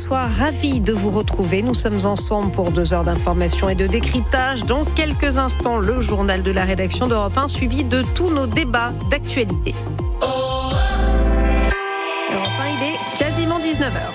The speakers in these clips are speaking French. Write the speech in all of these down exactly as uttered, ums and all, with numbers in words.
Soir, ravi de vous retrouver. Nous sommes ensemble pour deux heures d'information et de décryptage. Dans quelques instants, le journal de la rédaction d'Europe un, suivi de tous nos débats d'actualité. Europe un, il est quasiment dix-neuf heures.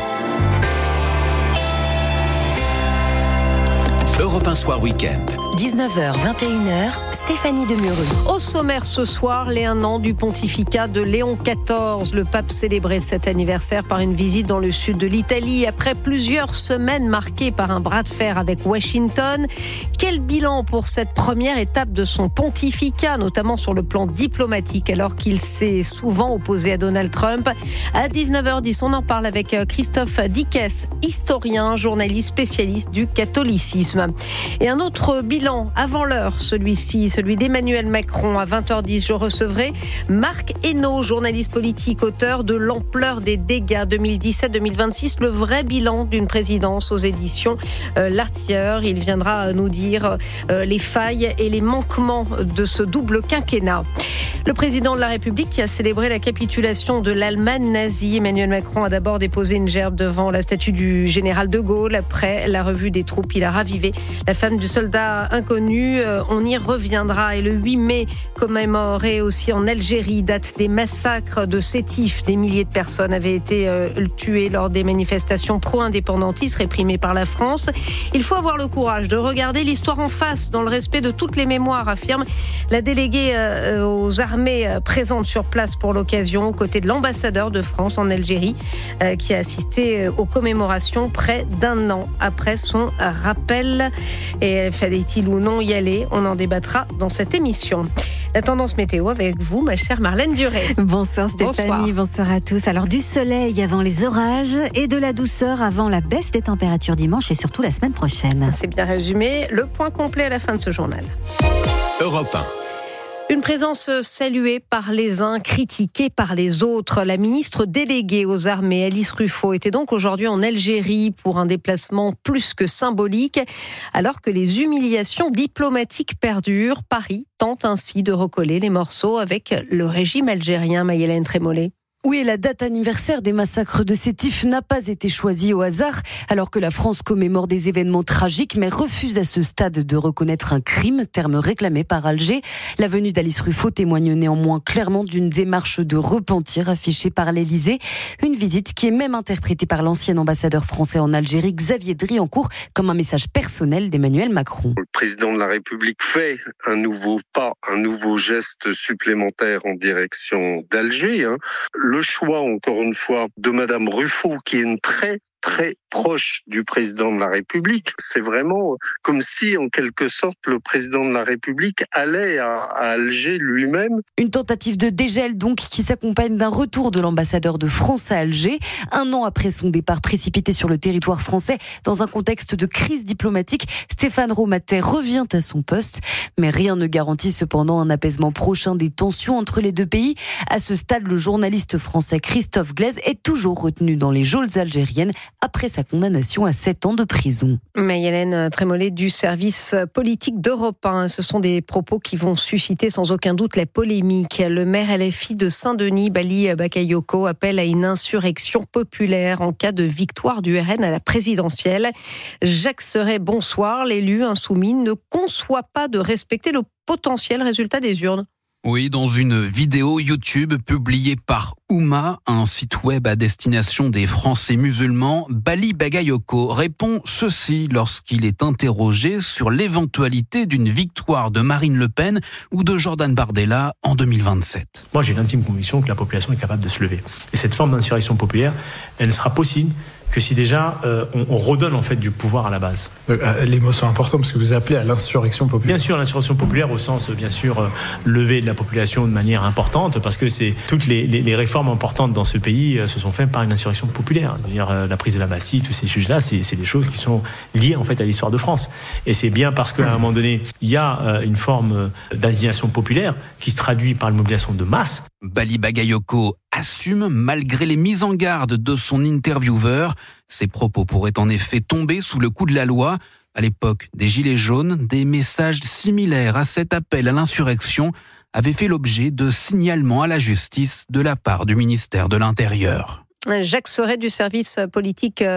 Europe un Soir Week-end. dix-neuf heures, vingt et une heures, Stéphanie Demureux. Au sommaire ce soir, les un an du pontificat de Léon quatorze. Le pape célébrait cet anniversaire par une visite dans le sud de l'Italie. Après plusieurs semaines marquées par un bras de fer avec Washington, quel bilan pour cette première étape de son pontificat, notamment sur le plan diplomatique, alors qu'il s'est souvent opposé à Donald Trump. À dix-neuf heures dix, on en parle avec Christophe Dickès, historien, journaliste spécialiste du catholicisme. Et un autre bilan avant l'heure, celui-ci, celui d'Emmanuel Macron. À vingt heures dix, je recevrai Marc Hainaut, journaliste politique, auteur de L'ampleur des dégâts deux mille dix-sept deux mille vingt-six, le vrai bilan d'une présidence aux éditions euh, L'Artilleur. Il viendra nous dire euh, les failles et les manquements de ce double quinquennat. Le président de la République qui a célébré la capitulation de l'Allemagne nazie. Emmanuel Macron a d'abord déposé une gerbe devant la statue du général de Gaulle. Après la revue des troupes, il a ravivé la femme du soldat inconnu. Euh, on y reviendra. Et le huit mai, commémoré aussi en Algérie, date des massacres de Sétif. Des milliers de personnes avaient été euh, tuées lors des manifestations pro-indépendantistes réprimées par la France. Il faut avoir le courage de regarder l'histoire en face, dans le respect de toutes les mémoires, affirme la déléguée euh, aux armées euh, présente sur place pour l'occasion, aux côtés de l'ambassadeur de France en Algérie, euh, qui a assisté euh, aux commémorations près d'un an après son rappel. Et fallait-il ou non y aller? On en débattra dans cette émission. La tendance météo avec vous, ma chère Marlène Duré. Bonsoir Stéphanie, bonsoir. bonsoir à tous. Alors du soleil avant les orages et de la douceur avant la baisse des températures dimanche et surtout la semaine prochaine. C'est bien résumé. Le point complet à la fin de ce journal. Europe un. Une présence saluée par les uns, critiquée par les autres. La ministre déléguée aux armées, Alice Ruffaut, était donc aujourd'hui en Algérie pour un déplacement plus que symbolique. Alors que les humiliations diplomatiques perdurent, Paris tente ainsi de recoller les morceaux avec le régime algérien. Maï-Hélène Trémollet. Oui, et la date anniversaire des massacres de Sétif n'a pas été choisie au hasard, alors que la France commémore des événements tragiques, mais refuse à ce stade de reconnaître un crime, terme réclamé par Alger. La venue d'Alice Ruffaut témoigne néanmoins clairement d'une démarche de repentir affichée par l'Élysée. Une visite qui est même interprétée par l'ancien ambassadeur français en Algérie, Xavier Driancourt, comme un message personnel d'Emmanuel Macron. Le président de la République fait un nouveau pas, un nouveau geste supplémentaire en direction d'Alger. Hein. Le choix, encore une fois, de Madame Ruffaut, qui est une très très proche du président de la République. C'est vraiment comme si, en quelque sorte, le président de la République allait à, à Alger lui-même. Une tentative de dégel, donc, qui s'accompagne d'un retour de l'ambassadeur de France à Alger, un an après son départ précipité sur le territoire français. Dans un contexte de crise diplomatique, Stéphane Romatet revient à son poste, mais rien ne garantit cependant un apaisement prochain des tensions entre les deux pays. À ce stade, le journaliste français Christophe Glaise est toujours retenu dans les geôles algériennes après sa condamnation à sept ans de prison. Maï-Hélène Trémollet du service politique d'Europe un. Ce sont des propos qui vont susciter sans aucun doute la polémique. Le maire L F I de Saint-Denis, Bali Bakayoko, appelle à une insurrection populaire en cas de victoire du R N à la présidentielle. Jacques Serret, bonsoir. L'élu insoumis ne conçoit pas de respecter le potentiel résultat des urnes. Oui, dans une vidéo YouTube publiée par Ouma, un site web à destination des Français musulmans, Bali Bagayoko répond ceci lorsqu'il est interrogé sur l'éventualité d'une victoire de Marine Le Pen ou de Jordan Bardella en deux mille vingt-sept. Moi, j'ai l'intime conviction que la population est capable de se lever. Et cette forme d'insurrection populaire, elle ne sera possible que si déjà euh, on, on redonne en fait du pouvoir à la base. Euh, les mots sont importants parce que vous appelez à l'insurrection populaire. Bien sûr, l'insurrection populaire au sens bien sûr euh, lever de la population de manière importante, parce que c'est toutes les, les, les réformes importantes dans ce pays euh, se sont faites par une insurrection populaire. C'est-à-dire euh, la prise de la Bastille, tous ces sujets-là, c'est, c'est des choses qui sont liées en fait à l'histoire de France. Et c'est bien parce qu'à un moment donné, il y a euh, une forme euh, d'indignation populaire qui se traduit par une mobilisation de masse. Bali Bagayoko assume malgré les mises en garde de son intervieweur. Ses propos pourraient en effet tomber sous le coup de la loi. À l'époque des Gilets jaunes, des messages similaires à cet appel à l'insurrection avaient fait l'objet de signalements à la justice de la part du ministère de l'Intérieur. Jacques Serret du service politique